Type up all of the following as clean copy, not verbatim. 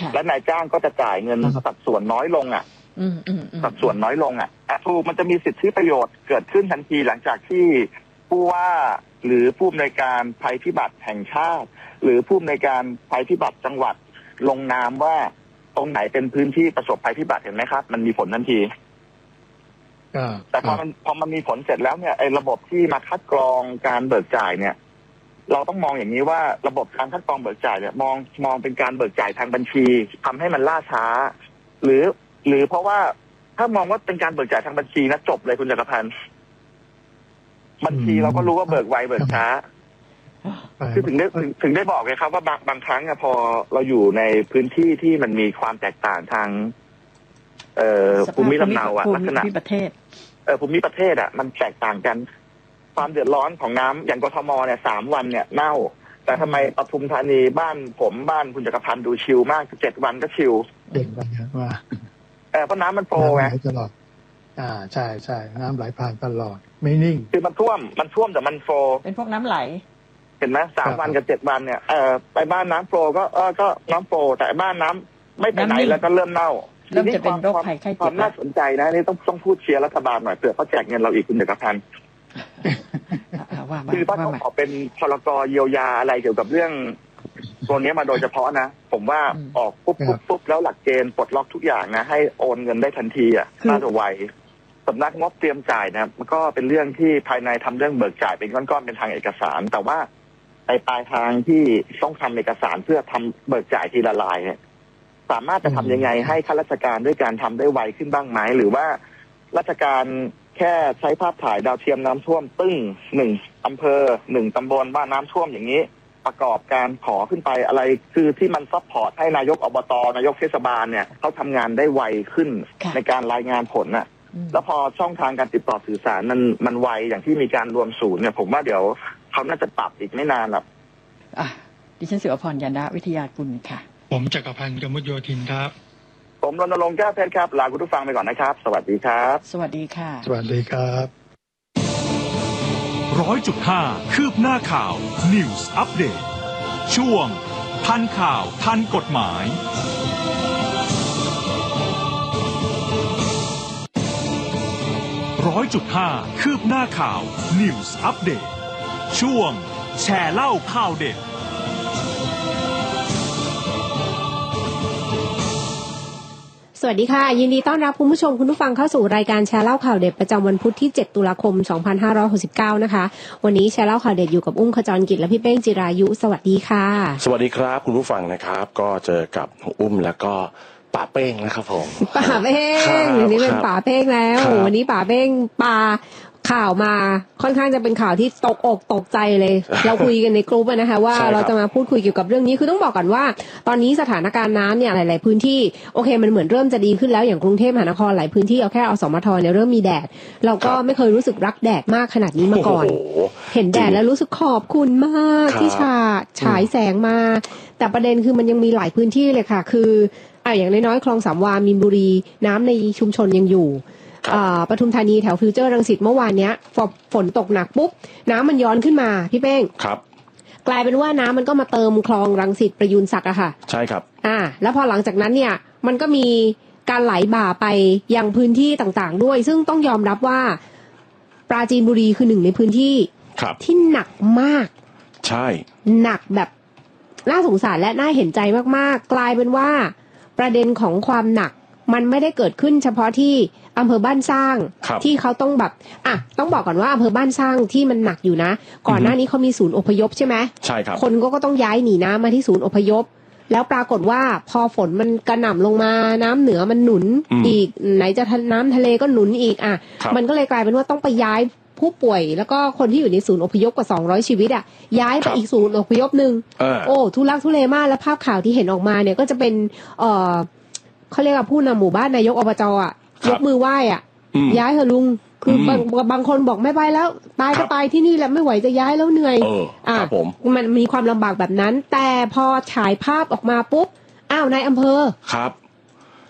และนายจ้างก็จะจ่ายเงินสัดส่วนน้อยลงสัดส่วนน้อยลงถูกมันจะมีสิทธิประโยชน์เกิดขึ้นทันทีหลังจากที่ผู้ว่าหรือผู้อำนวยการภัยพิบัติแห่งชาติหรือผู้อำนวยการภัยพิบัติจังหวัดลงนามว่าตรงไหนเป็นพื้นที่ประสบภัยพิบัติเห็นไหมครับมันมีผลทันทีแต่พอมันมีผลเสร็จแล้วเนี่ยไอ้ระบบที่มาคัดกรองการเบิกจ่ายเนี่ยเราต้องมองอย่างนี้ว่าระบบการคัดกรองเบิกจ่ายเนี่ยมองเป็นการเบิกจ่ายทางบัญชีทำให้มันล่าช้าหรือเพราะว่าถ้ามองว่าเป็นการเบิกจ่ายทางบัญชีนะจบเลยคุณจักรพันธ์บัญชีเราก็รู้ว่าเบิกไวเบิกช้าคือถึงได้บอกไงครับว่าบางครั้งพอเราอยู่ในพื้นที่ที่มันมีความแตกต่างทางภูมิลำเนาลักษณะภูมิประเทศมันแตกต่างกันความเดือดร้อนของน้ำอย่างกทมเนี่ย3 วันเนี่ยเน่าแต่ทำไมปทุมธานีบ้านคุณจักรพันธ์ดูชิลมาก7 วันก็ชิลเด่นไปครับว่าเพราะน้ำมันโฟล์ไงตลอดใช่น้ำไหลผ่านตลอดไม่นิ่งคือมันท่วมแต่มันโฟล์เป็นพวกน้ำไหลเห็นไหม3 วันกับ7 วันเนี่ยไปบ้านน้ำโฟล์ก็น้ำโฟล์แต่บ้านน้ำไม่ไปไหนแล้วก็เริ่มเน่าเริ่มจะเป็นโรคภัยไข้เจ็บความน่าสนใจนะนี่ต้องพูดเชียร์รัฐบาลหน่อยเผื่อเขาแจกเงินเราอีกคุณจักรพันธ์คือถ้าเขาขอเป็นพรก.เยียวยาอะไรเกี่ยวกับเรื่องตัวนี้มาโดยเฉพาะนะผมว่าออกปุ๊บแล้วหลักเกณฑ์ปลดล็อกทุกอย่างนะให้โอนเงินได้ทันทีน่าจะไวสำนักงบเตรียมจ่ายนะมันก็เป็นเรื่องที่ภายในทำเรื่องเบิกจ่ายเป็นก้อนๆเป็นทางเอกสารแต่ว่าไอ้ปลายทางที่ต้องทำเอกสารเพื่อทำเบิกจ่ายทีละลายเนี่ยสามารถจะทำยังไงให้ข้าราชการด้วยการทำได้ไวขึ้นบ้างไหมหรือว่าราชการแค่ใช้ภาพถ่ายดาวเทียมน้ำท่วมตึ้ง1 อำเภอ1 ตำบลว่าน้ำท่วมอย่างนี้ประกอบการขอขึ้นไปอะไรคือที่มันซัพพอร์ตให้นายกอบต.นายกเทศบาลเนี่ยเขาทำงานได้ไวขึ้นในการรายงานผลแล้วพอช่องทางการติดต่อสื่อสารมันไวอย่างที่มีการรวมศูนย์เนี่ยผมว่าเดี๋ยวเขาน่าจะปรับอีกไม่นานหรอกดิฉันศิวพร ยานวิทยากุลค่ะผมจักรพันธ์ กมลโยธินครับผมรณรงค์แก้วเพชรครับลาคุณผู้ฟังไปก่อนนะครับสวัสดีครับสวัสดีค่ะสวัสดีครับ 100.5 คืบหน้าข่าว News Update ช่วงทันข่าวทันกฎหมาย100.5 คืบหน้าข่าว News Update ช่วงแชร์เล่าข่าวเด็ดสวัสดีค่ะยินดีต้อนรับคุณผู้ชมคุณผู้ฟังเข้าสู่รายการแชร์เล่าข่าวเด็ดประจำวันพุธที่7 ตุลาคม 2569นะคะวันนี้แชร์เล่าข่าวเด็ดอยู่กับอุ้มขจรกิจและพี่เป้งจิรายุสวัสดีค่ะสวัสดีครับคุณผู้ฟังนะครับก็เจอกับอุ้มแล้วก็ป่าเป้งนะครับผมป่าเป้งอย่างนี้เป็นป่าเป้งแล้ววันนี้ป่าเป้งป่าข่าวมาค่อนข้างจะเป็นข่าวที่ตกอกตกใจเลย เราคุยกันในกลุ่มนะคะว่าเราจะมาพูดคุยเกี่ยวกับเรื่องนี้คือต้องบอกก่อนว่าตอนนี้สถานการณ์น้ำเนี่ยหลายๆพื้นที่โอเคมันเหมือนเริ่มจะดีขึ้นแล้วอย่างกรุงเทพมหานครหลายพื้นที่เอาแค่อสมทเนี่ยเริ่มมีแดดเราก็ไม่เคยรู้สึกรักแดดมากขนาดนี้มาก่อนเห็นแดดแล้วรู้สึกขอบคุณมากที่ฉายแสงมาแต่ประเด็นคือมันยังมีหลายพื้นที่เลยค่ะคืออย่างน้อยๆคลองสามวามีนบุรีน้ำในชุมชนยังอยู่ปทุมธานีแถวฟิวเจอร์รังสิตเมื่อวานเนี้ยฝนตกหนักปุ๊บน้ำมันย้อนขึ้นมาพี่เป้งครับกลายเป็นว่าน้ำมันก็มาเติมคลองรังสิตประยูรศักดิ์อะค่ะใช่ครับแล้วพอหลังจากนั้นเนี่ยมันก็มีการไหลบ่าไปยังพื้นที่ต่างๆด้วยซึ่งต้องยอมรับว่าปราจีนบุรีคือหนึ่งในพื้นที่ที่หนักมากใช่หนักแบบน่าสงสารและน่าเห็นใจมากๆกลายเป็นว่าประเด็นของความหนักมันไม่ได้เกิดขึ้นเฉพาะที่อำเภอบ้านสร้างที่เขาต้องแบบต้องบอกก่อนว่าอำเภอบ้านสร้างที่มันหนักอยู่นะก่อนหน้านี้เขามีศูนย์อพยพใช่ไหมใช่ครับคนก็ต้องย้ายหนีน้ำมาที่ศูนย์อพยพแล้วปรากฏว่าพอฝนมันกระหน่ำลงมาน้ำเหนือมันหนุนอีกไหนจะน้ำทะเลก็หนุนอีกมันก็เลยกลายเป็นว่าต้องไปย้ายผู้ป่วยแล้วก็คนที่อยู่ในศูนย์อพยพกว่า200ชีวิตย้ายไปอีกศูนย์อพยพนึงโอ้ทุลักทุเลมากแล้วภาพข่าวที่เห็นออกมาเนี่ยก็จะเป็นเขาเรียกว่าผู้นำหมู่บ้านนายกอบจยกมือไหว้ย้ายเถอะลุงคือบางคนบอกไม่ไปแล้วตายก็ตายที่นี่แหละไม่ไหวจะย้ายแล้วเหนื่อยมันมีความลำบากแบบนั้นแต่พอฉายภาพออกมาปุ๊บนายอำเภอครับ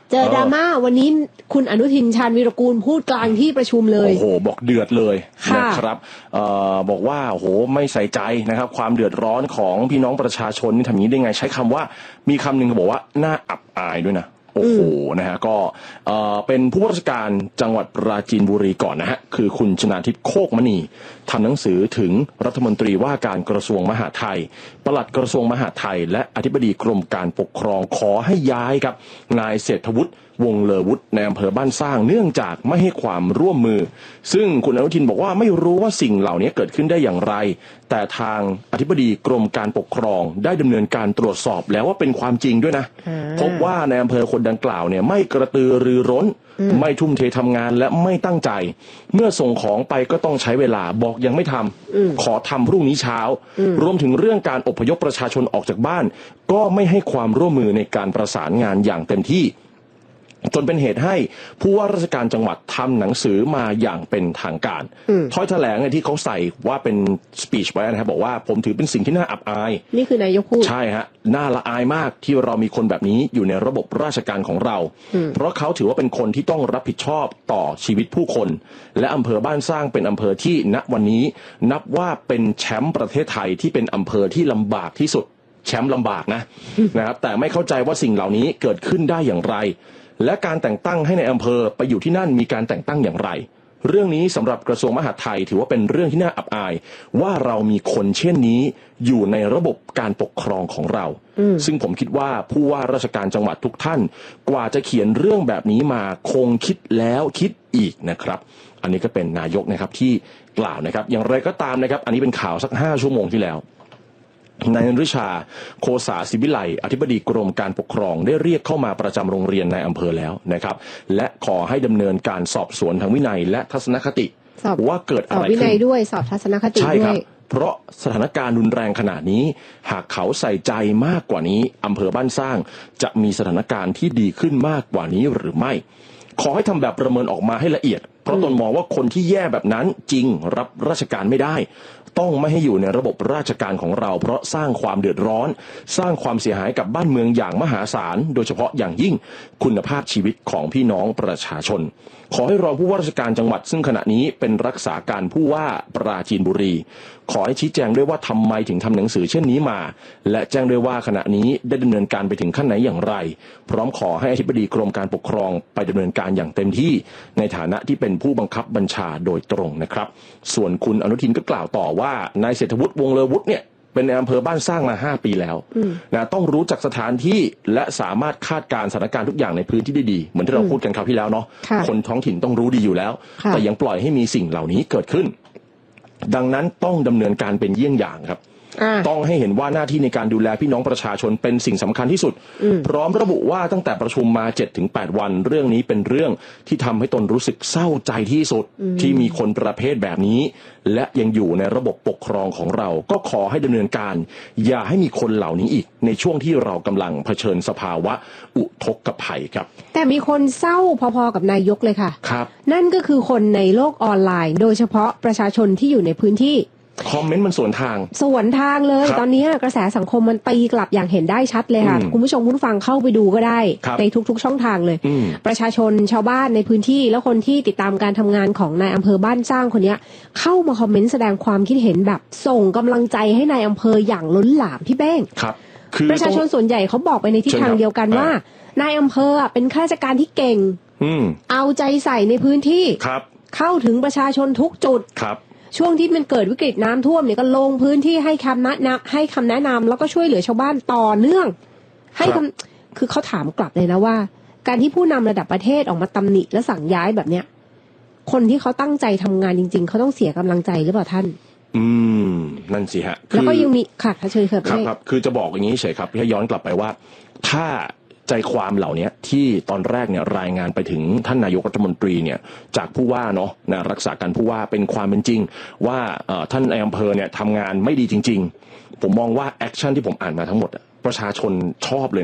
เจอดราม่าวันนี้คุณอนุทินชาญวีรกูลพูดกลางที่ประชุมเลยโอ้โหบอกเดือดเลยนะครับบอกว่าโอ้โหไม่ใส่ใจนะครับความเดือดร้อนของพี่น้องประชาชนนี่ทำอย่างนี้ได้ไงใช้คำว่ามีคำหนึ่งบอกว่าน่าอับอายด้วยนะโอ้โหนะฮะก็เป็นผู้ว่าราชการจังหวัดปราจีนบุรีก่อนนะฮะคือคุณชนาทิพย์โคกมณีทำหนังสือถึงรัฐมนตรีว่าการกระทรวงมหาดไทยปลัดกระทรวงมหาดไทยและอธิบดีกรมการปกครองขอให้ย้ายครับนายเศรษฐวุฒิวงเลอวุฒิในอำเภอบ้านสร้างเนื่องจากไม่ให้ความร่วมมือซึ่งคุณอนุทินบอกว่าไม่รู้ว่าสิ่งเหล่านี้เกิดขึ้นได้อย่างไรแต่ทางอธิบดีกรมการปกครองได้ดำเนินการตรวจสอบแล้วว่าเป็นความจริงด้วยนะพบว่าในอำเภอคนดังกล่าวเนี่ยไม่กระตือรือร้นไม่ทุ่มเททำงานและไม่ตั้งใจเมื่อส่งของไปก็ต้องใช้เวลาบอกยังไม่ทำขอทำพรุ่งนี้เช้ารวมถึงเรื่องการอพยพประชาชนออกจากบ้านก็ไม่ให้ความร่วมมือในการประสานงานอย่างเต็มที่จนเป็นเหตุให้ผู้ว่าราชการจังหวัดทำหนังสือมาอย่างเป็นทางการถ้อยแถลงที่เขาใส่ว่าเป็นสปีชไว้นะครับบอกว่าผมถือเป็นสิ่งที่น่าอับอายนี่คือนายกพูดใช่ฮะน่าละอายมากที่เรามีคนแบบนี้อยู่ในระบบราชการของเราเพราะเขาถือว่าเป็นคนที่ต้องรับผิดชอบต่อชีวิตผู้คนและอำเภอบ้านสร้างเป็นอำเภอที่ณวันนี้นับว่าเป็นแชมป์ประเทศไทยที่เป็นอำเภอที่ลำบากที่สุดแชมป์ลำบากนะครับแต่ไม่เข้าใจว่าสิ่งเหล่านี้เกิดขึ้นได้อย่างไรและการแต่งตั้งให้ในอำเภอไปอยู่ที่นั่นมีการแต่งตั้งอย่างไรเรื่องนี้สำหรับกระทรวงมหาดไทยถือว่าเป็นเรื่องที่น่าอับอายว่าเรามีคนเช่นนี้อยู่ในระบบการปกครองของเราซึ่งผมคิดว่าผู้ว่าราชการจังหวัดทุกท่านกว่าจะเขียนเรื่องแบบนี้มาคงคิดแล้วคิดอีกนะครับอันนี้ก็เป็นนายกนะครับที่กล่าวนะครับอย่างไรก็ตามนะครับอันนี้เป็นข่าวสัก5 ชั่วโมงที่แล้วนายอนุชาโคสาศิวิไลอธิบดีกรมการปกครองได้เรียกเข้ามาประจำโรงเรียนในอำเภอแล้วนะครับและขอให้ดำเนินการสอบสวนทางวินัยและทัศนคติว่าเกิดอะไรขึ้นสอบวินัยด้วยสอบทัศนคติด้วยเพราะสถานการณ์รุนแรงขนาดนี้หากเขาใส่ใจมากกว่านี้อำเภอบ้านสร้างจะมีสถานการณ์ที่ดีขึ้นมากกว่านี้หรือไม่ขอให้ทำแบบประเมินออกมาให้ละเอียดเพราะตนมองว่าคนที่แย่แบบนั้นจริงรับราชการไม่ได้ต้องไม่ให้อยู่ในระบบราชการของเราเพราะสร้างความเดือดร้อนสร้างความเสียหายกับบ้านเมืองอย่างมหาศาลโดยเฉพาะอย่างยิ่งคุณภาพชีวิตของพี่น้องประชาชนขอให้รองผู้ว่าราชการจังหวัดซึ่งขณะนี้เป็นรักษาการผู้ว่าปราจีนบุรีขอให้ชี้แจงด้วยว่าทำไมถึงทำหนังสือเช่นนี้มาและแจ้งด้วยว่าขณะนี้ได้ดำเนินการไปถึงขั้นไหนอย่างไรพร้อมขอให้อธิบดีกรมการปกครองไปดำเนินการอย่างเต็มที่ในฐานะที่เป็นผู้บังคับบัญชาโดยตรงนะครับส่วนคุณอนุทินก็กล่าวต่อว่านายเศรษฐวุฒิวงเลอวุฒิเนี่ยเป็นในอำเภอบ้านสร้างมา5 ปีแล้วนะต้องรู้จักสถานที่และสามารถคาดการณ์สถานการณ์ทุกอย่างในพื้นที่ได้ดีเหมือนที่เราพูดกันคราวที่แล้วเนาะคนท้องถิ่นต้องรู้ดีอยู่แล้วแต่ยังปล่อยให้มีสิ่งเหล่านี้เกิดขึ้นดังนั้นต้องดำเนินการเป็นเยี่ยงอย่างครับต้องให้เห็นว่าหน้าที่ในการดูแลพี่น้องประชาชนเป็นสิ่งสำคัญที่สุดพร้อมระบุว่าตั้งแต่ประชุมมา 7-8 วันเรื่องนี้เป็นเรื่องที่ทำให้ตนรู้สึกเศร้าใจที่สุดที่มีคนประเภทแบบนี้และยังอยู่ในระบบปกครองของเราก็ขอให้ดำเนินการอย่าให้มีคนเหล่านี้อีกในช่วงที่เรากำลังเผชิญสภาวะอุทกภัยครับแต่มีคนเศร้าพอๆกับนายกเลยค่ะครับนั่นก็คือคนในโลกออนไลน์โดยเฉพาะประชาชนที่อยู่ในพื้นที่คอมเมนต์มันสวนทางเลยตอนนี้กระแสสังคมมันตีกลับอย่างเห็นได้ชัดเลยค่ะคุณผู้ชมคุณผู้ฟังเข้าไปดูก็ได้ในทุกๆช่องทางเลยประชาชนชาวบ้านในพื้นที่แล้วคนที่ติดตามการทำงานของนายอำเภอบ้านสร้างคนนี้เข้ามาคอมเมนต์แสดงความคิดเห็นแบบส่งกำลังใจให้นายอำเภออย่างล้นหลามพี่เป้งประชาชนส่วนใหญ่เขาบอกไปในทิศทางเดียวกันว่านายอำเภอเป็นข้าราชการที่เก่งเอาใจใส่ในพื้นที่เข้าถึงประชาชนทุกจุดช่วงที่มันเกิดวิกฤตน้ำท่วมเนี่ยก็ลงพื้นที่ให้คำแนะนำแล้วก็ช่วยเหลือชาวบ้านต่อเนื่องคือเขาถามกลับเลยนะว่าการที่ผู้นำระดับประเทศออกมาตำหนิและสั่งย้ายแบบเนี้ยคนที่เขาตั้งใจทำงานจริงๆเขาต้องเสียกำลังใจหรือเปล่าท่านนั่นสิฮะแล้วก็ยังมีค่ะเชิญครับคือจะบอกอย่างนี้เฉยครับให้ย้อนกลับไปว่าถ้าใจความเหล่านี้ที่ตอนแรกเนี่ยรายงานไปถึงท่านนายกรัฐมนตรีเนี่ยจากผู้ว่าเนาะนะรักษาการผู้ว่าเป็นความเป็นจริงว่าท่านนายอำเภอเนี่ยทำงานไม่ดีจริงๆผมมองว่าแอคชั่นที่ผมอ่านมาทั้งหมดประชาชนชอบเลยนะ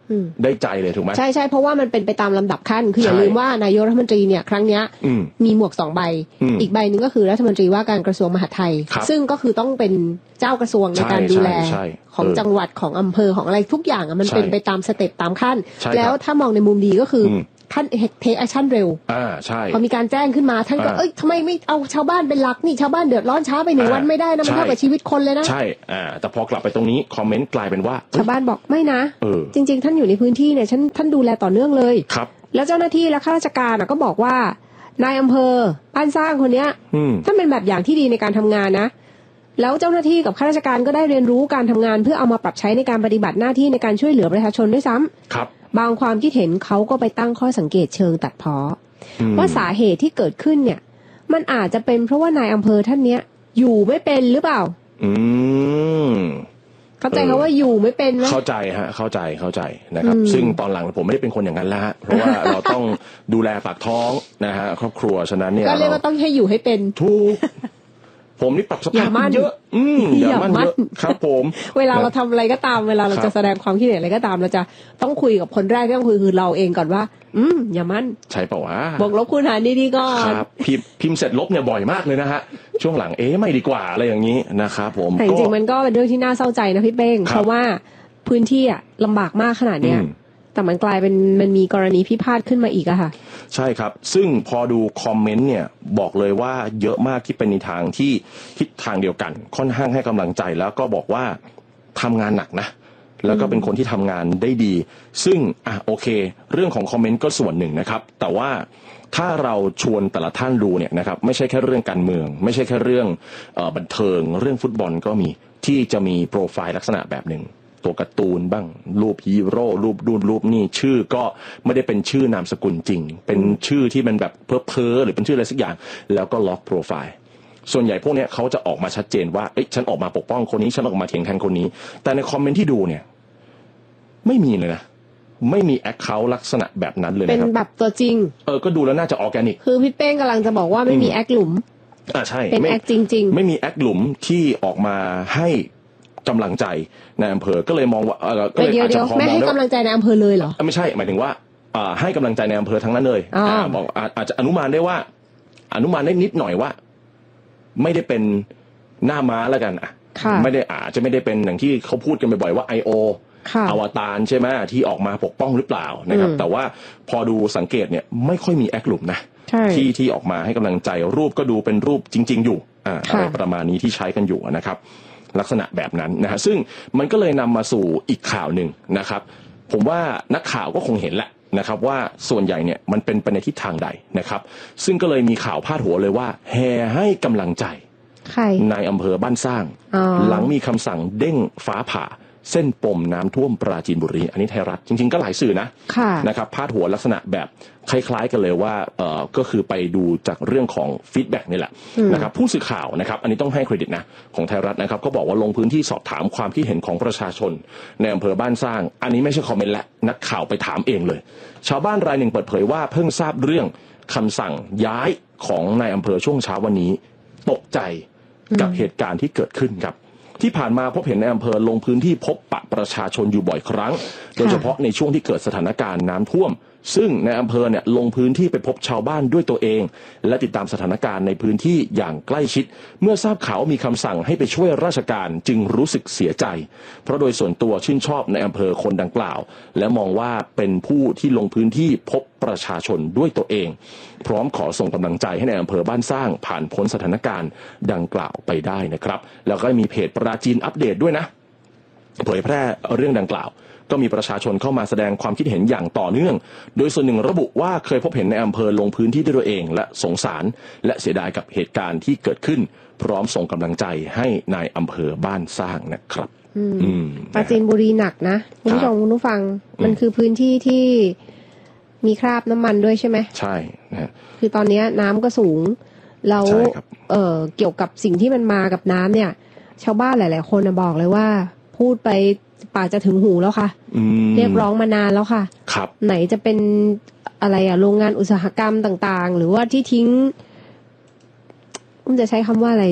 ได้ใจเลยถูกไหมใช่เพราะว่ามันเป็นไปตามลำดับขั้นคืออย่าลืมว่านายกรัฐมนตรีเนี่ยครั้งนี้มีหมวก2 ใบอีกใบหนึ่งก็คือรัฐมนตรีว่าการกระทรวงมหาดไทยซึ่งก็คือต้องเป็นเจ้ากระทรวงในการดูแลของจังหวัดของอำเภอของอะไรทุกอย่างมันเป็นไปตามสเต็ปตามขั้นแล้วถ้ามองในมุมดีก็คือท่านเทคแอคชั่นเร็วใช่พอมีการแจ้งขึ้นมาท่านก็ทำไมไม่เอาชาวบ้านเป็นหลักนี่ชาวบ้านเดือดร้อนช้าไป1 วันไม่ได้นะมันเท่ากับชีวิตคนเลยนะใช่แต่พอกลับไปตรงนี้คอมเมนต์กลายเป็นว่าชาวบ้านบอกไม่นะจริงๆท่านอยู่ในพื้นที่เนี่ยท่านดูแลต่อเนื่องเลยครับแล้วเจ้าหน้าที่และข้าราชการก็บอกว่านายอำเภอบ้านสร้างคนเนี้ยท่านเป็นแบบอย่างที่ดีในการทำงานนะแล้วเจ้าหน้าที่กับข้าราชการก็ได้เรียนรู้การทำงานเพื่อเอามาปรับใช้ในการปฏิบัติหน้าที่ในการช่วยเหลือประชาชนด้วยซ้ำครับบางความคิดเห็นเขาก็ไปตั้งข้อสังเกตเชิงตัดพ้อว่าสาเหตุที่เกิดขึ้นเนี่ยมันอาจจะเป็นเพราะว่านายอำเภอท่านเนี้ยอยู่ไม่เป็นหรือเปล่าเข้าใจเขาว่าอยู่ไม่เป็นไหมเข้าใจฮะเข้าใจนะครับซึ่งตอนหลังผมไม่ได้เป็นคนอย่างนั้นแล้วฮะเพราะว่าเราต้องดูแลปากท้องนะฮะครอบครัวฉะนั้นเนี่ยก็เรียกว่าต้องให้อยู่ให้เป็นถูกผมนี่ปรับสภาพเยอะอย่ามั่นเยอะครับผมเวลาเราทำอะไรก็ตามเวลาเราจะแสดงความคิดเห็นอะไรก็ตามเราจะต้องคุยกับคนแรกที่ต้องคุยคือเราเองก่อนว่าอย่ามั่นใช่เปล่าวะบวกลบคูณหารดีๆก่อนครับพิมพ์เสร็จลบเนี่ยบ่อยมากเลยนะฮะช่วงหลังไม่ดีกว่าอะไรอย่างนี้นะครับผมแต่จริงๆมันก็เป็นเรื่องที่น่าเศร้าใจนะพี่เป้งเพราะว่าพื้นที่ลำบากมากขนาดเนี้ยแต่มันกลายเป็นมันมีกรณีพิพาทขึ้นมาอีกอะค่ะใช่ครับซึ่งพอดูคอมเมนต์เนี่ยบอกเลยว่าเยอะมากที่เป็นในทางที่ทิศทางเดียวกันค่อนข้างให้กำลังใจแล้วก็บอกว่าทำงานหนักนะแล้วก็เป็นคนที่ทำงานได้ดีซึ่งโอเคเรื่องของคอมเมนต์ก็ส่วนหนึ่งนะครับแต่ว่าถ้าเราชวนแต่ละท่านดูเนี่ยนะครับไม่ใช่แค่เรื่องการเมืองไม่ใช่แค่เรื่องบันเทิงเรื่องฟุตบอลก็มีที่จะมีโปรไฟล์ลักษณะแบบหนึ่งตัวการ์ตูนบ้างรูปฮีโร่รูปนี่ชื่อก็ไม่ได้เป็นชื่อนามสกุลจริงเป็นชื่อที่มันแบบเพ้อหรือเป็นชื่ออะไรสักอย่างแล้วก็ล็อกโปรไฟล์ส่วนใหญ่พวกนี้เขาจะออกมาชัดเจนว่าฉันออกมาปกป้องคนนี้ฉันออกมาเถียงแทนคนนี้แต่ในคอมเมนต์ที่ดูเนี่ยไม่มีเลยนะไม่มีแอคเคาท์ลักษณะแบบนั้นเลยเป็นแบบตัวจริงก็ดูแล้วน่าจะออร์แกนิกคือพี่เป้งกำลังจะบอกว่าไม่มีแอคหลุมใช่เป็นแอคจริงๆไม่มีแอคหลุมที่ออกมาให้กำลังใจในอำเภอก็เลยมองว่าก็เลยอาจจะไม่ให้กำลังใจในอำเภอเลยเหรอไม่ใช่หมายถึงว่าให้กำลังใจในอำเภอทั้งนั้นเลยบอกอาจจะอนุมานได้นิดหน่อยว่าไม่ได้เป็นหน้าม้าแล้วกันไม่ได้อาจจะไม่ได้เป็นอย่างที่เขาพูดกันบ่อยๆว่า I.O. อวตารใช่ไหมที่ออกมาปกป้องหรือเปล่านะครับแต่ว่าพอดูสังเกตเนี่ยไม่ค่อยมีแอคหลุมนะที่ออกมาให้กำลังใจรูปก็ดูเป็นรูปจริงๆอยู่อะไรประมาณนี้ที่ใช้กันอยู่นะครับลักษณะแบบนั้นนะฮะซึ่งมันก็เลยนำมาสู่อีกข่าวหนึ่งนะครับผมว่านักข่าวก็คงเห็นแหละนะครับว่าส่วนใหญ่เนี่ยมันเป็นไปในทิศทางใดนะครับซึ่งก็เลยมีข่าวพาดหัวเลยว่าแห่ให้กำลังใจในอำเภอบ้านสร้างหลังมีคำสั่งเด้งฟ้าผ่าเส้นปมน้ำท่วมปราจีนบุรีอันนี้ไทยรัฐจริงๆก็หลายสื่อนะครับพาดหัวลักษณะแบบคล้ายๆกันเลยว่าก็คือไปดูจากเรื่องของฟีดแบ็กนี่แหละนะครับผู้สื่อข่าวนะครับอันนี้ต้องให้เครดิตนะของไทยรัฐนะครับก็บอกว่าลงพื้นที่สอบถามความคิดเห็นของประชาชนในอำเภอบ้านสร้างอันนี้ไม่ใช่คอมเมนต์และนักข่าวไปถามเองเลยชาวบ้านรายหนึ่งเปิดเผยว่าเพิ่งทราบเรื่องคำสั่งย้ายของนายอำเภอช่วงเช้าวันนี้ตกใจกับเหตุการณ์ที่เกิดขึ้นครับที่ผ่านมาพบเห็นในอำเภอลงพื้นที่พบปะประชาชนอยู่บ่อยครั้งโดยเฉพาะในช่วงที่เกิดสถานการณ์น้ำท่วมซึ่งในอำเภอเนี่ยลงพื้นที่ไปพบชาวบ้านด้วยตัวเองและติดตามสถานการณ์ในพื้นที่อย่างใกล้ชิดเมื่อทราบข่าวมีคำสั่งให้ไปช่วยราชการจึงรู้สึกเสียใจเพราะโดยส่วนตัวชื่นชอบในอำเภอคนดังกล่าวและมองว่าเป็นผู้ที่ลงพื้นที่พบประชาชนด้วยตัวเองพร้อมขอส่งกำลังใจให้ในอำเภอบ้านสร้างผ่านพ้นสถานการณ์ดังกล่าวไปได้นะครับแล้วก็มีเพจปราจีนอัปเดตด้วยนะเผยแพร่เรื่องดังกล่าวก็มีประชาชนเข้ามาแสดงความคิดเห็นอย่างต่อเนื่องโดยส่วนหนึ่งระบุว่าเคยพบเห็นในอำเภอลงพื้นที่ด้วยตัวเองและสงสารและเสียดายกับเหตุการณ์ที่เกิดขึ้นพร้อมส่งกำลังใจให้นายอำเภอบ้านสร้างนะครับปราจีนบุรีหนักนะคุณผู้ชมคุณผู้ฟังมันคือพื้นที่ที่มีคราบน้ำมันด้วยใช่ไหมใช่นะคือตอนนี้น้ำก็สูงแล้วเกี่ยวกับสิ่งที่มันมากับน้ำเนี่ยชาวบ้านหลายๆคนบอกเลยว่าพูดไปปากจะถึงหูแล้วค่ะเรียกร้องมานานแล้วค่ะครับไหนจะเป็นอะไรโรงงานอุตสาหกรรมต่างๆหรือว่าที่ทิ้งจะใช้คำว่าอะไรดี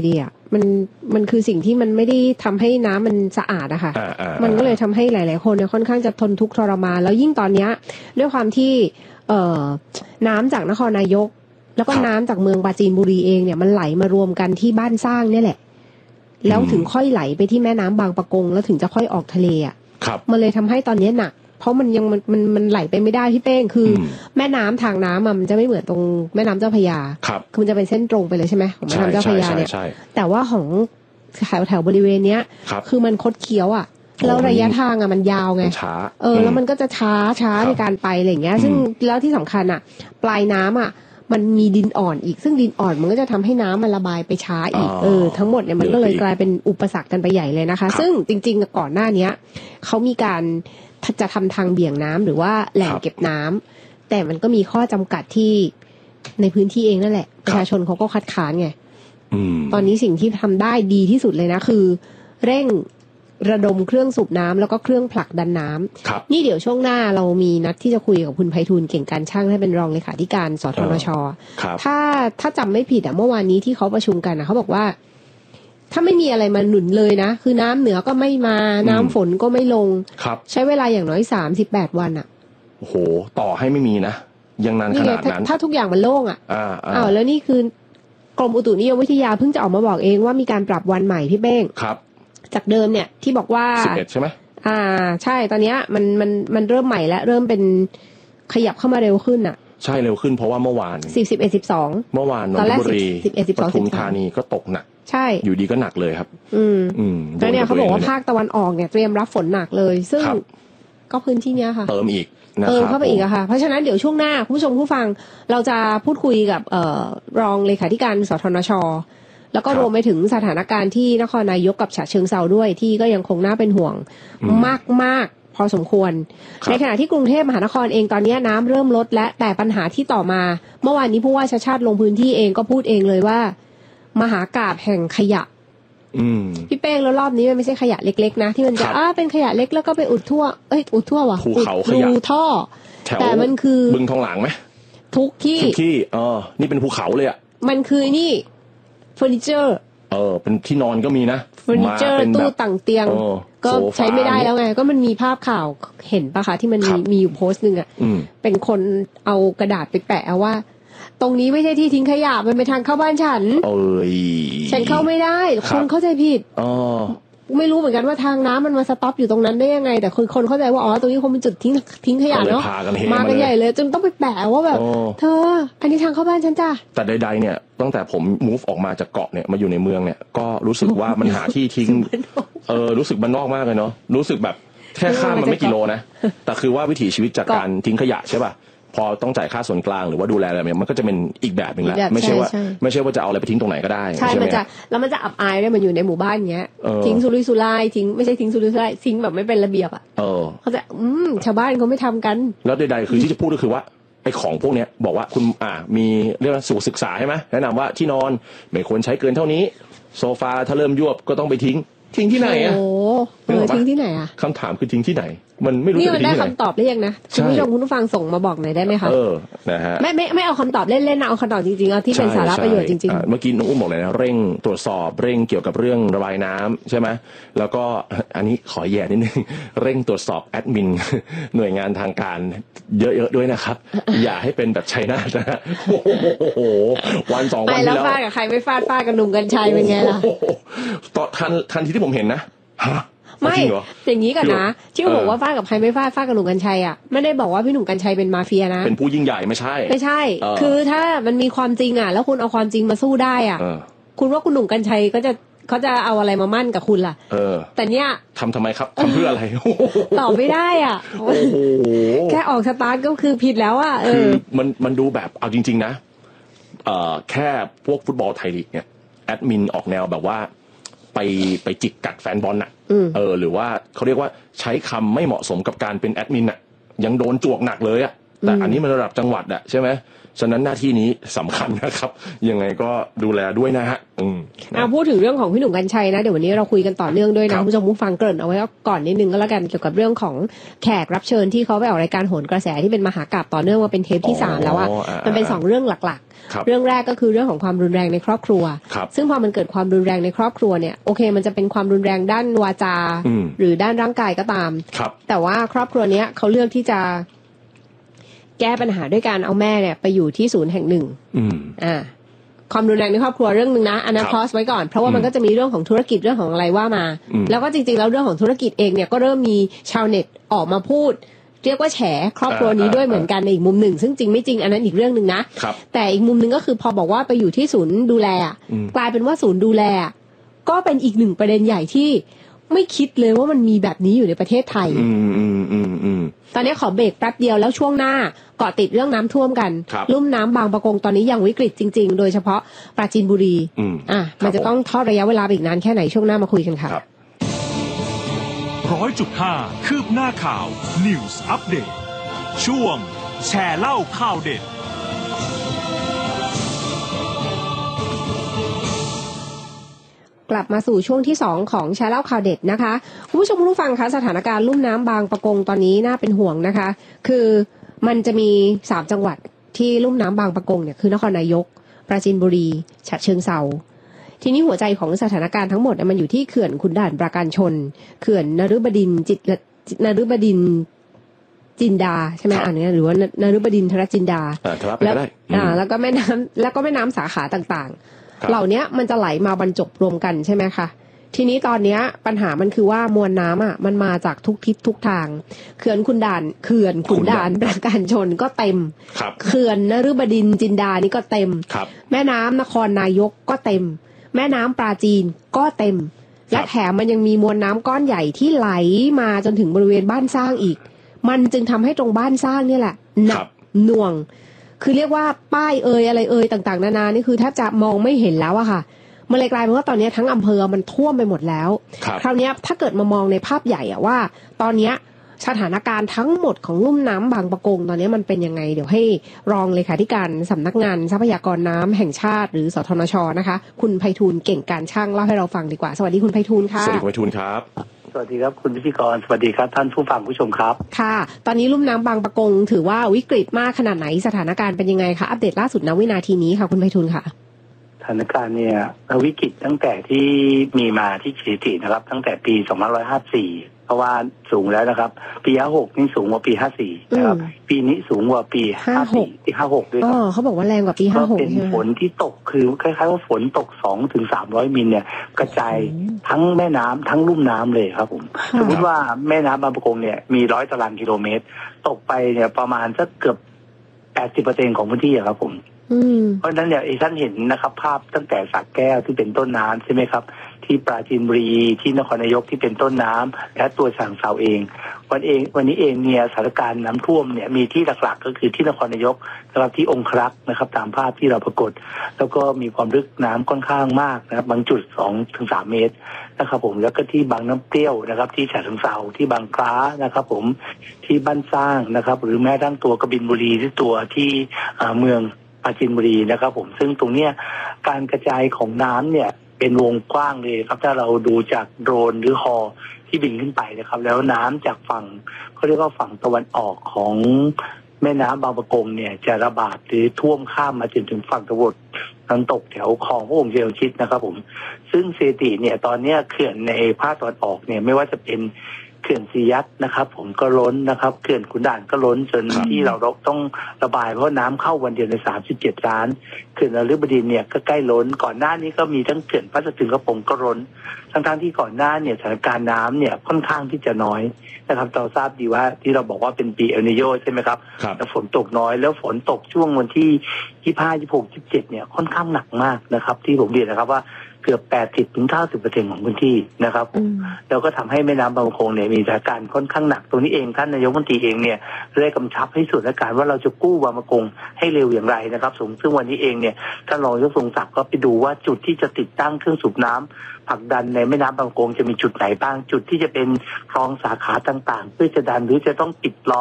มันคือสิ่งที่มันไม่ได้ทำให้น้ำมันสะอาดอะค่ะมันก็เลยทำให้หลายๆคนเนี่ยค่อนข้างจะทนทุกข์ทรมานแล้วยิ่งตอนเนี้ยด้วยความที่น้ำจากนครนายกแล้วก็น้ำจากเมืองปราจีนบุรีเองเนี่ยมันไหลมารวมกันที่บ้านสร้างเนี่ยแหละแล้วถึงค่อยไหลไปที่แม่น้ำบางปะกงแล้วถึงจะค่อยออกทะเลอ่ะมันเลยทำให้ตอนนี้หนักเพราะมันยังมันไหลไปไม่ได้พี่เป้งคือแม่น้ำทางน้ำมันจะไม่เหมือนตรงแม่น้ำเจ้าพระยาคือมันจะเป็นเส้นตรงไปเลยใช่ไหมของแม่น้ำเจ้าพระยาเนี่ยแต่ว่าของแถวบริเวณเนี้ยคือมันคดเคี้ยวอ่ะแล้วระยะทางอ่ะมันยาวไงแล้วมันก็จะช้าในการไปอะไรอย่างเงี้ยซึ่งแล้วที่สำคัญอ่ะปลายน้ำอ่ะมันมีดินอ่อนอีกซึ่งดินอ่อนมันก็จะทำให้น้ำมันระบายไปช้าอีกทั้งหมดเนี่ยมันก็เลยกลายเป็นอุปสรรคกันไปใหญ่เลยนะคะซึ่งจริงๆก่อนหน้านี้เขามีการจะทำทางเบี่ยงน้ำหรือว่าแหล่งเก็บน้ำแต่มันก็มีข้อจำกัดที่ในพื้นที่เองนั่นแหละประชาชนเขาก็คัดค้านไงตอนนี้สิ่งที่ทำได้ดีที่สุดเลยนะคือเร่งระดมเครื่องสูบน้ำแล้วก็เครื่องผลักดันน้ำนี่เดี๋ยวช่วงหน้าเรามีนัดที่จะคุยกับคุณไพฑูรย์เก่งการช่างให้เป็นรองเลขาธิการสทนช.ถ้าจำไม่ผิดเมื่อวานนี้ที่เขาประชุมกันเขาบอกว่าถ้าไม่มีอะไรมาหนุนเลยนะคือน้ำเหนือก็ไม่มาน้ำฝนก็ไม่ลงใช้เวลาอย่างน้อย38 วันโอ้โหต่อให้ไม่มีนะยังนานขนาดนั้นถ้าทุกอย่างมันโล่งแล้วนี่คือกรมอุตุนิยมวิทยาเพิ่งจะออกมาบอกเองว่ามีการปรับวันใหม่พี่เป้งจากเดิมเนี่ยที่บอกว่า 11ใช่ไหมใช่ตอนนี้มันเริ่มใหม่แล้วเริ่มเป็นขยับเข้ามาเร็วขึ้นใช่เร็วขึ้นเพราะว่าเมื่อวาน 11 12 เมื่อวานนนทบุรีปทุมธานีก็ตกหนักใช่อยู่ดีก็หนักเลยครับแล้วเนี่ยเขาบอกว่าภาคตะวันออกเนี่ยเตรียมรับฝนหนักเลยซึ่งก็พื้นที่เนี้ยค่ะเติมอีกเข้าไปอีกค่ะเพราะฉะนั้นเดี๋ยวช่วงหน้าคุณผู้ชมผู้ฟังเราจะพูดคุยกับรองเลขาธิการสทนช.แล้วก็รวมไปถึงสถานการณ์ที่นครนายกกับฉะเชิงเทราด้วยที่ก็ยังคงน่าเป็นห่วงมากพอสมควรในขณะที่กรุงเทพมหานครเองตอนนี้น้ำเริ่มลดและแต่ปัญหาที่ต่อมาเมื่อวานนี้ผู้ว่าชาติชาติลงพื้นที่เองก็พูดเองเลยว่ามหากาพย์แห่งขยะพี่เป้งแล้วรอบนี้มันไม่ใช่ขยะเล็กๆนะที่มันจะเป็นขยะเล็กแล้วก็ไปอุดทั่วว่ะภูเขาขยะท่อแต่มันคือบึงทองหลางไหมทุกที่นี่เป็นภูเขาเลยมันคือนี่เฟอร์นิเจอร์เป็นที่นอนก็มีนะเฟอร์นิเจอร์ตู้ต่างเตียงก็ใช้ไม่ได้แล้วไงก็มันมีภาพข่าวเห็นปะคะที่มันมีอยู่โพสต์นึงเป็นคนเอากระดาษไปแปะเอาว่าตรงนี้ไม่ใช่ที่ทิ้งขยะมันเป็นทางเข้าบ้านฉันฉันเข้าไม่ได้คนเข้าใจผิดไม่รู้เหมือนกันว่าทางน้ำมันมาสต็อปอยู่ตรงนั้นได้ยังไงแต่คนเข้าใจว่าตรงนี้คงเป็นจุดทิ้งขยะเนาะมากันใหญ่เลยจนต้องไปแปะว่าแบบเธออันนี้ทางเข้าบ้านฉันจ้ะแต่ใดๆเนี่ยตั้งแต่ผม move ออกมาจากเกาะเนี่ยมาอยู่ในเมืองเนี่ยก็รู้สึกว่ามันหาที่ทิ้งรู้สึกบ้านนอกมากเลยเนาะรู้สึกแบบแค่ข้ามมันไม่กี่โลนะแต่คือว่าวิถีชีวิตจากการทิ้งขยะใช่ป่ะพอต้องจ่ายค่าส่วนกลางหรือว่าดูแลอะไรมันก็จะเป็นอีกแบบนึงแหละไม่ใช่ว่าจะเอาอะไรไปทิ้งตรงไหนก็ได้ใช่มันจะแล้วมันจะอับอายด้วยมันอยู่ในหมู่บ้านเงี้ยทิ้งสุรุ่ยสุร่ายทิ้งไม่ใช่ทิ้งสุรุ่ยสุร่ายทิ้งแบบไม่เป็นระเบียบเขาจะชาวบ้านเขาไม่ทำกันแล้วใดๆคือที่จะพูดก็คือว่าไอ้ของพวกเนี้ยบอกว่าคุณมีเรื่องสู่ศึกษาใช่ไหมแนะนำว่าที่นอนไม่ควรใช้เกินเท่านี้โซฟาถ้าเริ่มยวบก็ต้องไปทิ้งที่ไหนทิ้งที่ไหนคำถามคือทิ้งที่ไหนมันไม่รู้จะทิ้งที่ไหนนี่มันได้คำตอบหรือยังนะคุณผู้ชมคุณผู้ฟังส่งมาบอกหน่อยได้ไหมคะนะฮะไม่เอาคำตอบเล่นๆนะเอาคำตอบจริงๆเอาที่เป็นสาระประโยชน์จริงๆเมื่อกี้น้องอุ้มบอกเลยนะเร่งตรวจสอบเร่งเกี่ยวกับเรื่องระบายน้ำใช่ไหมแล้วก็อันนี้ขอแย่นิดนึงเร่งตรวจสอบแอดมินหน่วยงานทางการเยอะๆด้วยนะครับอย่าให้เป็นแบบชัยนาทนะโอ้โหวัน2 วันแล้วฟาดกับใครไม่ฟาดกับหนุ่มกัญชัยเป็นไงล่ะตอนทันทีที่ผมเห็นนะไม่อย่างนี้ก่อนนะที่เขาบอกว่าฟาดกับใครไม่ฟาดกับหนุ่มกัญชัยไม่ได้บอกว่าพี่หนุ่มกัญชัยเป็นมาเฟียนะเป็นผู้ยิ่งใหญ่ไม่ใช่คือถ้ามันมีความจริงแล้วคุณเอาความจริงมาสู้ได้คุณว่าคุณหนุ่มกัญชัยเขาจะเอาอะไรมามั่นกับคุณล่ะแต่เนี้ยทำไมครับทำเพื่ออะไรตอบไม่ได้แค่ออกสตาร์ทก็คือผิดแล้วคือมันดูแบบเอาจริงๆนะแค่พวกฟุตบอลไทยลีกเนี่ยแอดมินออกแนวแบบว่าไปจิกกัดแฟนบอลหรือว่าเขาเรียกว่าใช้คำไม่เหมาะสมกับการเป็นแอดมินยังโดนจวกหนักเลยแต่อันนี้มันระดับจังหวัดใช่ไหมฉะนั้นหน้าที่นี้สำคัญนะครับยังไงก็ดูแลด้วยนะฮะพูดถึงเรื่องของพี่หนุ่มกรรชัยนะเดี๋ยววันนี้เราคุยกันต่อเนื่องด้วยนะคุณผู้ชมผู้ฟังเกริ่นเอาไว้ก่อนนิดนึงก็แล้วกันเกี่ยวกับเรื่องของแขกรับเชิญที่เขาไปออกรายการโหนกระแสที่เป็นมหากาพย์ต่อเนื่องมาเป็นเทปที่3แล้วมันเป็น2เรื่องหลักๆเรื่องแรกก็คือเรื่องของความรุนแรงในครอบครัวซึ่งพอมันเกิดความรุนแรงในครอบครัวเนี่ยโอเคมันจะเป็นความรุนแรงด้านวาจาหรือด้านร่างกายก็ตามแต่ว่าครอบครัวนี้เขาเลือกที่จะแก้ปัญหาด้วยการเอาแม่เนี่ยไปอยู่ที่ศูนย์แห่งหนึ่งความรุนแรงในครอบครัวเรื่องนึงนะอันนั้นพอสไว้ก่อนเพราะว่ามันก็จะมีเรื่องของธุรกิจเรื่องของอะไรว่ามาแล้วก็จริงๆแล้วเรื่องของธุรกิจเองเนี่ยก็เริ่มมีชาวเน็ตออกมาพูดเรียกว่าแฉครอบครัวนี้ด้วยเหมือนกันในอีกมุมหนึ่งซึ่งจริงไม่จริงอันนั้นอีกเรื่องนึงนะแต่อีกมุมนึงก็คือพอบอกว่าไปอยู่ที่ศูนย์ดูแลกลายเป็นว่าศูนย์ดูแลก็เป็นอีกหนึ่งประเด็นใหญ่ที่ไม่คิดเลยว่ามันมีแบบนี้อยู่ในประเทศไทยตอนนี้ขอเบรกแป๊บเดียวแล้วช่วงหน้าเกาะติดเรื่องน้ำท่วมกันลุ่มน้ำบางปะกงตอนนี้ยังวิกฤตจริงๆโดยเฉพาะปราจีนบุรีมันจะต้องทอดระยะเวลาอีกนานแค่ไหนช่วงหน้ามาคุยกันค่ะ 100.5 คืบหน้าข่าว News Update ช่วงแชร์เล่าข่าวเด็ดกลับมาสู่ช่วงที่2ของแชร์เล่าข่าวเด็ดนะคะคุณผู้ชมผู้ฟังคะสถานการณ์ลุ่มน้ำบางปะกงตอนนี้น่าเป็นห่วงนะคะคือมันจะมี3จังหวัดที่ลุ่มน้ำบางปะกงเนี่ยคือนครนายกปราจีนบุรีฉะเชิงเทราทีนี้หัวใจของสถานการณ์ทั้งหมดมันอยู่ที่เขื่อนขุนด่านปราการชนเขื่อนนฤบดินจินดาใช่ไหมอันนี้หรือว่านฤบดินทรจินดาแล้วก็แม่น้ำสาขาต่างๆเหล่านี้มันจะไหลมาบรรจบรวมกันใช่ไหมคะทีนี้ตอนนี้ปัญหามันคือว่ามวลน้ำมันมาจากทุกทิศทุกทางเขื่อนขุนด่านปราการชนก็เต็มเขื่อนนฤบดินจินดานี่ก็เต็มแม่น้ำนครนายกก็เต็มแม่น้ำปราจีนก็เต็มและแถมมันยังมีมวลน้ำก้อนใหญ่ที่ไหลมาจนถึงบริเวณบ้านสร้างอีกมันจึงทำให้ตรงบ้านสร้างนี่แหละหนักหน่วงคือเรียกว่าป้ายอะไรต่างๆนานานี่คือแทบจะมองไม่เห็นแล้วอะค่ะมันเลยกลายเป็นว่าตอนนี้ทั้งอำเภอมันท่วมไปหมดแล้วคราวนี้ถ้าเกิดมามองในภาพใหญ่อะว่าตอนนี้สถานการณ์ทั้งหมดของลุ่มน้ำบางปะกงตอนนี้มันเป็นยังไงเดี๋ยวให้รองเลขาธิการสำนักงานทรัพยากรน้ำแห่งชาติหรือสทนช.นะคะคุณไพฑูรย์เก่งการช่างเล่าให้เราฟังดีกว่าสวัสดีคุณไพฑูรย์ค่ะสวัสดีคุณไพฑูรย์ครับสวัสดีครับคุณพิธีกรสวัสดีครับท่านผู้ฟังผู้ชมครับค่ะตอนนี้ลุ่มน้ำบางปะกงถือว่าวิกฤตมากขนาดไหนสถานการณ์เป็นยังไงคะอัปเดตล่าสุดณวินาทีนี้ค่ะคุณไพฑูรย์ค่ะสถานการณ์เนี่ยวิกฤตตั้งแต่ที่มีมาที่สถิตินะครับตั้งแต่ปี2554เพราะว่าสูงแล้วนะครับปี56นี่สูงกว่าปี54นะครับปีนี้สูงกว่าปี54ที่56ด้วยครับเขาบอกว่าแรงกว่าปี56 ก็เป็นฝนที่ตกคือคล้ายๆว่าฝนตก2ถึง300มิลเนี่ยกระจายทั้งแม่น้ำทั้งลุ่มน้ำเลยครับผมสมมติว่าแม่น้ำบางปะกงเนี่ยมี100ตารางกิโลเมตรตกไปเนี่ยประมาณสักเกือบ 80% ของพื้นที่ครับผมเพราะฉะนั้นเนี่ยท่านเห็นนะครับภาพตั้งแต่สระแก้วที่เป็นต้นน้ำใช่ไหมครับที่ปราจีนบุรีที่นครนายกที่เป็นต้นน้ำและตัวฉะเชิงเทราเองวันนี้เองเนี่ยสถานการณ์น้ำท่วมเนี่ยมีที่หลักๆก็คือที่นครนายกนะครับที่องครักษ์นะครับตามภาพที่เราปรากฏแล้วก็มีความลึกน้ำค่อนข้างมากนะครับบางจุด 2-3 เมตรนะครับผมแล้วก็ที่บางน้ำเปรี้ยวนะครับที่ฉะเชิงเทราที่บางคล้านะครับผมที่บ้านสร้างนะครับหรือแม้ทั้งตัวกบินบุรีที่ตัวที่เมืองปราจีนบุรีนะครับผมซึ่งตรงเนี้ยการกระจายของน้ำเนี่ยเป็นวงกว้างเลยครับถ้าเราดูจากโดรนหรือฮอที่บินขึ้นไปนะครับแล้วน้ำจากฝั่งเขาเรียกว่าฝั่งตะวันออกของแม่น้ำบางปะกงเนี่ยจะระบาดหรือท่วมข้ามมาจนถึงฝั่งตะวันตกแถวคลองพระองค์เจริญชิดนะครับผมซึ่งสถิติเนี่ยตอนนี้เขื่อนในภาคตะวันออกเนี่ยไม่ว่าจะเป็นเขื่อนศรียัดนะครับผมก็ล้นนะครับเขื่อนขุนด่านก็ล้นจนที่เราต้องระบายเพราะน้ำเข้าวันเดียวใน37 ล้านเขื่อนนฤบดินเนี่ยก็ใกล้ล้นก่อนหน้านี้ก็มีทั้งเขื่อนพัทถึงกระพงก็ล้นทั้งที่ก่อนหน้าเนี่ยสถานการณ์น้ำเนี่ยค่อนข้างที่จะน้อยนะครับเราทราบดีว่าที่เราบอกว่าเป็นปีเอลนิโญใช่ไหมครับแต่ฝนตกน้อยแล้วฝนตกช่วงวันที่25 26 27เนี่ยค่อนข้างหนักมากนะครับที่ผมเรียนนะครับว่าเกือบ 80-90% ของพื้นที่นะครับแล้วก็ทำให้แม่น้ำบางปะกงเนี่ยมีสถานการณ์ค่อนข้างหนักตรงนี้เองท่านนายกรัฐมนตรีเองเนี่ยได้กำชับให้ส่วนราชการว่าเราจะกู้บางปะกงให้เร็วอย่างไรนะครับซึ่งวันนี้เองเนี่ยท่านรองนายกทรงศักดิ์ก็ไปดูว่าจุดที่จะติดตั้งเครื่องสูบน้ำผลักดันในแม่น้ำบางปะกงจะมีจุดไหนบ้างจุดที่จะเป็นคลองสาขาต่างๆเพื่อจะดันหรือจะต้องปิดล้อม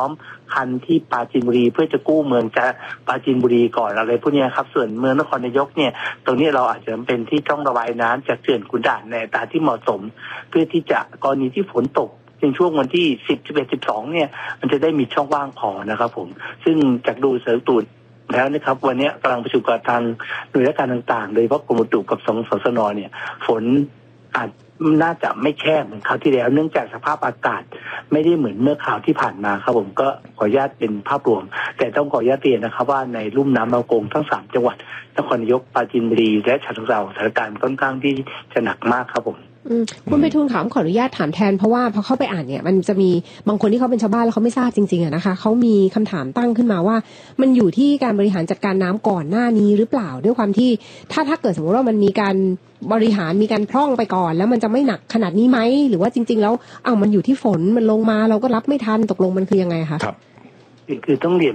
คันที่ปราจีนบุรีเพื่อจะกู้เมืองจะปราจีนบุรีก่อนอะไรพวกนี้ครับส่วนเมืองนครนายกเนี่ยตรงนี้เราอาจจะเป็นที่ต้องระบายน้ำจากเขื่อนขุนด่านในอัตราที่เหมาะสมเพื่อที่จะกรณีที่ฝนตกในช่วงวันที่10 11 12เนี่ยมันจะได้มีช่องว่างพอนะครับผมซึ่งจากดูสถิติแล้วนะครับวันนี้กำลังประชุมกับทางหน่วยราชการต่างๆโดยเฉพาะกรมอุตุกับสสนเนี่ยฝนอาจน่าจะไม่แคบเหมือนคราวที่แล้วเนื่องจากสภาพอากาศไม่ได้เหมือนเมื่อข่าวที่ผ่านมาครับผมก็ขออนุญาตเป็นภาพรวมแต่ต้องขออนุญาตเรียนนะครับว่าในลุ่มน้ำบางกงทั้ง3จังหวัดนครนายกปราจีนบุรีและฉะเชิงเทราสถานการณ์ค่อนข้างที่จะหนักมากครับผมคุณไพฑูรย์ขออนุญาตถามแทนเพราะว่าพอเข้าไปอ่านเนี่ยมันจะมีบางคนที่เขาเป็นชาวบ้านแล้วเขาไม่ทราบจริงๆอะนะคะเขามีคำถามตั้งขึ้นมาว่ามันอยู่ที่การบริหารจัดการน้ำก่อนหน้านี้หรือเปล่าด้วยความที่ถ้าเกิดสมมติว่ามันมีการบริหารมีการพร่องไปก่อนแล้วมันจะไม่หนักขนาดนี้ไหมหรือว่าจริงๆแล้วมันอยู่ที่ฝนมันลงมาเราก็รับไม่ทันตกลงมันคือยังไงคะคือต้องเรียน